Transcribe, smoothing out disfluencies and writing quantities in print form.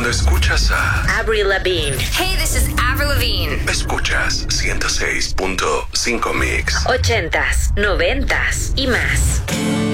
Cuando escuchas a Avril Lavigne. Hey, this is Avril Lavigne. escuchas 106.5 Mix. 80s, 90s y más.